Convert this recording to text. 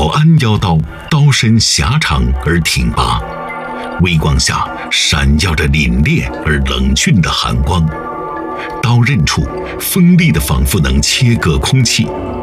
宝鞍腰刀，刀身狭长而挺拔，微光下闪耀着凛冽而冷峻的寒光，刀刃处锋利的仿佛能切割空气，